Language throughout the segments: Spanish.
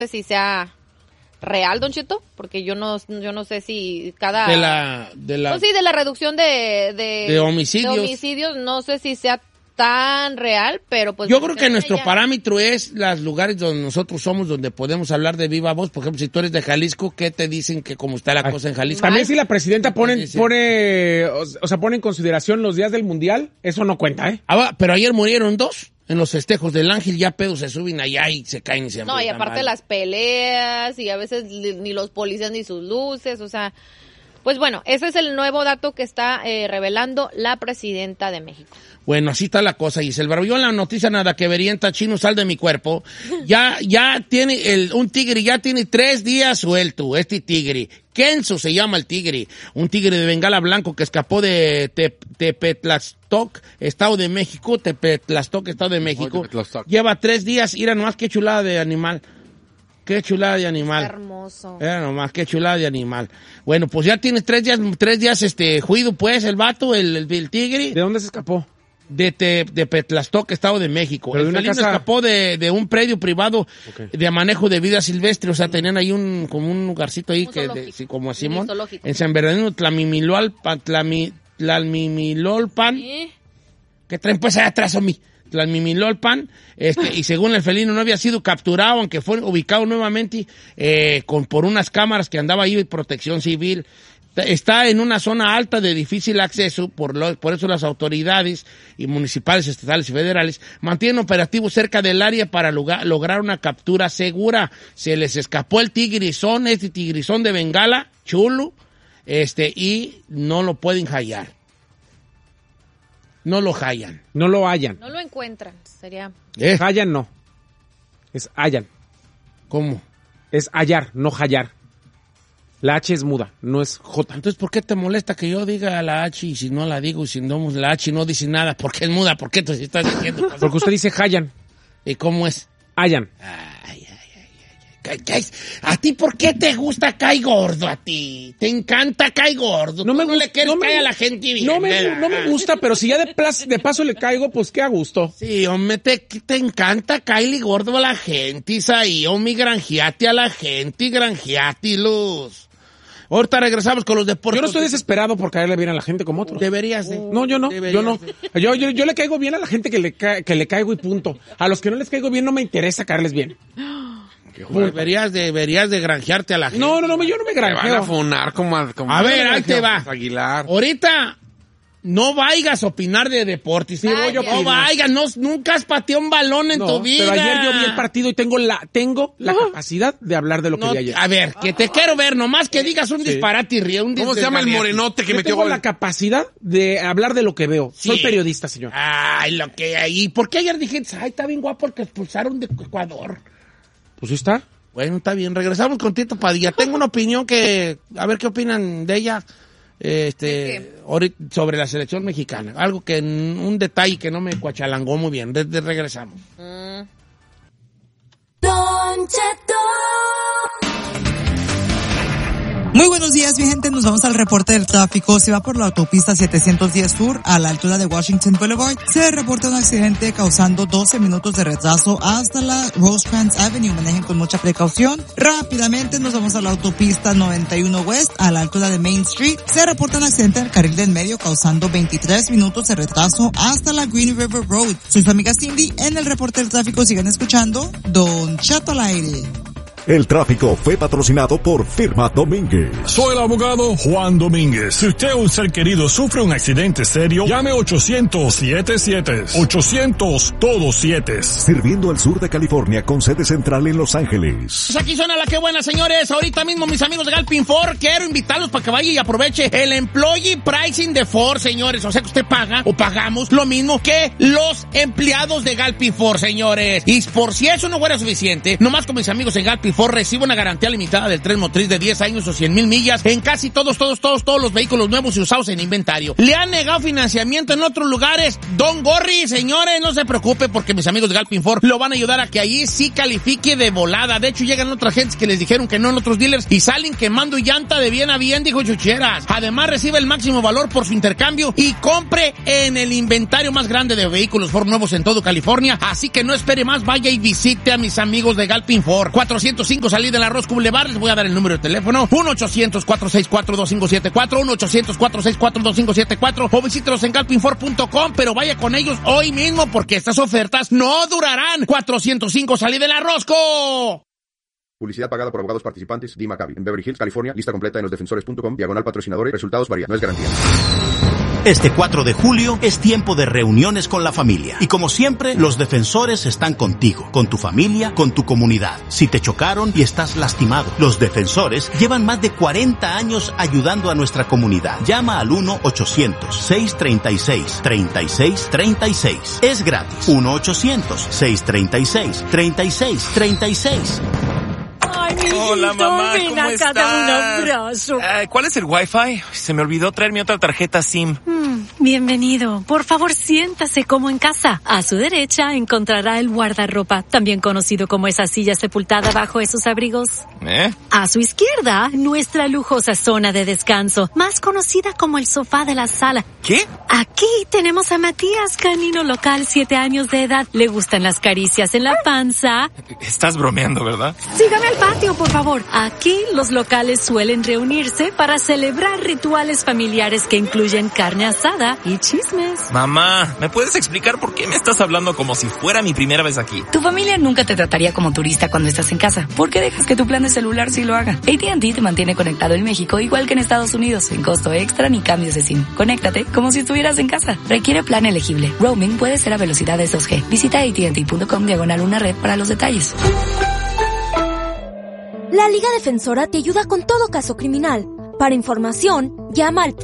sé si sea real, Don Cheto, porque yo no sé si cada... De la Pues sí, de la reducción de homicidios, no sé si sea tan real, pero pues... Yo creo que nuestro parámetro es los lugares donde nosotros somos, donde podemos hablar de viva voz. Por ejemplo, si tú eres de Jalisco, ¿qué te dicen que cómo está la cosa en Jalisco? También si la presidenta pone en consideración los días del Mundial, eso no cuenta, ¿eh? Pero ayer murieron 2 en los festejos del Ángel, ya pedos se suben allá y se caen y se No, y aparte las peleas, y a veces ni los policías ni sus luces, o sea... Pues bueno, ese es el nuevo dato que está revelando la presidenta de México. Bueno, así está la cosa, Giselle Barbillón. La noticia nada que verienta, chino, sal de mi cuerpo. Ya tiene un tigre, ya tiene 3 días suelto, este tigre. Kenzo se llama el tigre. Un tigre de Bengala blanco que escapó de Tepetlastoc, Estado de México. Lleva 3 días, mira nomás qué chulada de animal. Qué chulada de animal. Hermoso. Era nomás, qué chulada de animal. Bueno, pues ya tienes 3 días, juido, pues, el vato, el tigre. ¿De dónde se escapó? De Petlastoc, Estado de México. Pero el felino escapó de un predio privado de manejo de vida silvestre. O sea, tenían ahí como un lugarcito ahí como Simón. En San Bernardino, Tlamimilolpan. ¿Qué traen pues allá atrás, Omi? Tlamimilolpan, y según el felino no había sido capturado, aunque fue ubicado nuevamente por unas cámaras que andaba ahí de protección civil. Está en una zona alta de difícil acceso, por eso las autoridades y municipales, estatales y federales mantienen operativos cerca del área para lograr una captura segura. Se les escapó el tigrizón, este tigrizón de Bengala, chulo, y no lo pueden hallar. No lo hallan. No lo hallan. No lo encuentran, sería... Hallan no. Es hallan. ¿Cómo? Es hallar, no hallar. La H es muda, no es J. Entonces, ¿por qué te molesta que yo diga la H y si no la digo y si no la H no dice nada? ¿Por qué es muda? ¿Por qué tú estás diciendo cosas? Porque usted dice hallan. ¿Y cómo es? Hallan. ¿A ti por qué te gusta Cae Gordo a ti? ¿Te encanta Cae Gordo? No le quieres caer a la gente bien. No me gusta, pero si ya de paso le caigo, pues qué a gusto. Sí, hombre, te encanta Kylie Gordo a la gente, Isaí, hombre, granjeate a la gente, granjeate, Luz. Ahorita regresamos con los deportes. Yo no estoy desesperado por caerle bien a la gente como otro. Deberías de. No, yo no. Yo le caigo bien a la gente que le caigo y punto. A los que no les caigo bien no me interesa caerles bien. Deberías de granjearte a la gente. No, yo no me granjeo. Te van a funar como a ver, ahí te va. Aguilar. Ahorita no vayas a opinar de deportes. No vayas, nunca has pateado un balón en tu vida. Pero ayer yo vi el partido y tengo la capacidad de hablar de lo que vi ayer. A ver, que te quiero ver, nomás que digas un disparate y ríe. ¿Cómo se llama el morenote que metió gol? Tengo la capacidad de hablar de lo que veo. Sí. Soy periodista, señor. Ay, lo que hay. ¿Por qué ayer dije, está bien guapo el que expulsaron de Ecuador? Pues sí está. Bueno, está bien. Regresamos con Tito Padilla. Tengo una opinión a ver qué opinan de ella, sobre la selección mexicana. Algo un detalle que no me cuachalangó muy bien. Regresamos. Don Cheto. Muy buenos días, mi gente. Nos vamos al reporte del tráfico. Se va por la autopista 710 Sur a la altura de Washington Boulevard. Se reporta un accidente causando 12 minutos de retraso hasta la Rosecrans Avenue. Manejen con mucha precaución. Rápidamente nos vamos a la autopista 91 West a la altura de Main Street. Se reporta un accidente en el carril del medio causando 23 minutos de retraso hasta la Green River Road. Soy su amiga Cindy. En el reporte del tráfico sigan escuchando Don Cheto al aire. El tráfico fue patrocinado por Firma Domínguez. Soy el abogado Juan Domínguez. Si usted o un ser querido sufre un accidente serio, llame 800-77. 800 todos 7. Sirviendo al sur de California con sede central en Los Ángeles. Pues aquí suena la que buena, señores. Ahorita mismo, mis amigos de Galpin Ford, quiero invitarlos para que vaya y aproveche el Employee Pricing de Ford, señores. O sea que usted paga o pagamos lo mismo que los empleados de Galpin Ford, señores. Y por si eso no fuera suficiente, nomás con mis amigos en Galpin Ford recibe una garantía limitada del tren motriz de 10 años o 100,000 millas en casi todos los vehículos nuevos y usados en inventario. ¿Le han negado financiamiento en otros lugares? Don Gorri, señores, no se preocupe porque mis amigos de Galpin Ford lo van a ayudar a que allí sí califique de volada. De hecho, llegan otras gentes que les dijeron que no en otros dealers y salen quemando llanta de bien a bien, dijo Chucheras. Además, recibe el máximo valor por su intercambio y compre en el inventario más grande de vehículos Ford nuevos en todo California. Así que no espere más, vaya y visite a mis amigos de Galpin Ford. 400 405 Salida del Arroz Boulevard. Les voy a dar el número de teléfono. 1-800-464-2574, 1-800-464-2574, o visítelos en galpinfor.com, pero vaya con ellos hoy mismo porque estas ofertas no durarán. 405 Salida del Arrozco. Publicidad pagada por abogados participantes. D. Maccabi. En Beverly Hills, California. Lista completa en losdefensores.com. /patrocinadores. Resultados varían. No es garantía. Este 4 de julio es tiempo de reuniones con la familia. Y como siempre, los defensores están contigo, con tu familia, con tu comunidad. Si te chocaron y estás lastimado, los defensores llevan más de 40 años ayudando a nuestra comunidad. Llama al 1-800-636-3636. Es gratis. 1-800-636-3636. Ay, mi hola, mamá, ven ¿cómo acá, dame un abrazo. ¿Cuál es el Wi-Fi? Se me olvidó traer mi otra tarjeta SIM. Bienvenido. Por favor, siéntase como en casa. A su derecha encontrará el guardarropa, también conocido como esa silla sepultada bajo esos abrigos. A su izquierda, nuestra lujosa zona de descanso, más conocida como el sofá de la sala. ¿Qué? Aquí tenemos a Matías, canino local, 7 años de edad. Le gustan las caricias en la panza. Estás bromeando, ¿verdad? Sígame al patio, por favor. Aquí los locales suelen reunirse para celebrar rituales familiares que incluyen carne asada y chismes. Mamá, ¿me puedes explicar por qué me estás hablando como si fuera mi primera vez aquí? Tu familia nunca te trataría como turista cuando estás en casa. ¿Por qué dejas que tu plan de celular sí lo haga? AT&T te mantiene conectado en México igual que en Estados Unidos, sin costo extra ni cambios de SIM. Conéctate como si estuvieras en casa. Requiere plan elegible. Roaming puede ser a velocidades 2G. Visita AT&T.com/una red para los detalles. La Liga Defensora te ayuda con todo caso criminal. Para información, llama al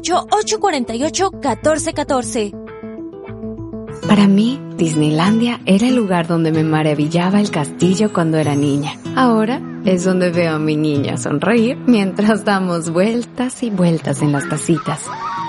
888-848-1414. Para mí, Disneylandia era el lugar donde me maravillaba el castillo cuando era niña. Ahora es donde veo a mi niña sonreír mientras damos vueltas y vueltas en las tacitas.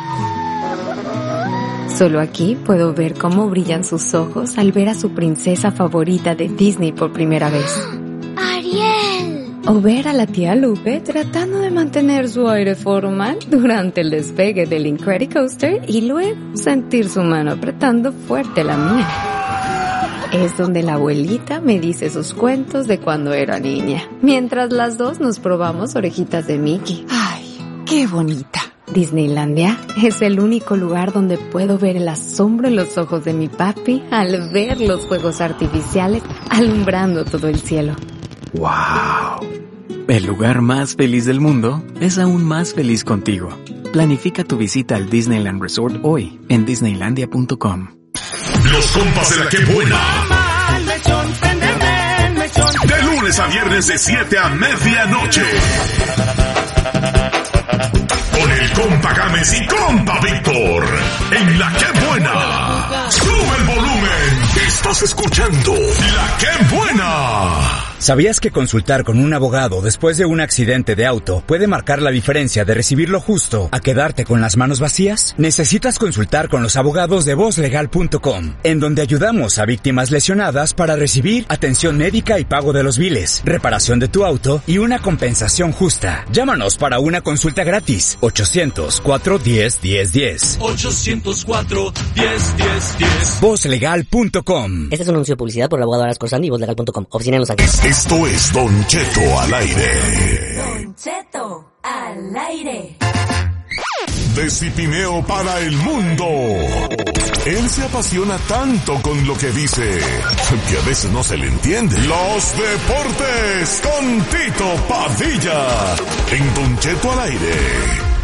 Solo aquí puedo ver cómo brillan sus ojos al ver a su princesa favorita de Disney por primera vez. ¡Ariel! O ver a la tía Lupe tratando de mantener su aire formal durante el despegue del Incredicoaster y luego sentir su mano apretando fuerte la mía. Es donde la abuelita me dice sus cuentos de cuando era niña, mientras las dos nos probamos orejitas de Mickey. ¡Ay, qué bonita! Disneylandia es el único lugar donde puedo ver el asombro en los ojos de mi papi al ver los fuegos artificiales alumbrando todo el cielo. ¡Wow! El lugar más feliz del mundo es aún más feliz contigo. Planifica tu visita al Disneyland Resort hoy en Disneylandia.com. Los compas de la que buena. De lunes a viernes de 7 a medianoche. Con el compa Gámez y compa Víctor. En la que buena. Sube el volumen. Estás escuchando La que buena. ¿Sabías que consultar con un abogado después de un accidente de auto puede marcar la diferencia de recibir lo justo a quedarte con las manos vacías? Necesitas consultar con los abogados de VozLegal.com, en donde ayudamos a víctimas lesionadas para recibir atención médica y pago de los biles, reparación de tu auto y una compensación justa. Llámanos para una consulta gratis. 800-410-1010. 800-410-1010. VozLegal.com. Este es un anuncio de publicidad por el abogado Aras Corsani y VozLegal.com. Oficina en Los Ángeles. Esto es Don Cheto al aire. Don Cheto al aire. De Cipineo para el mundo. Él se apasiona tanto con lo que dice que a veces no se le entiende. Los deportes con Tito Padilla. En Don Cheto al aire.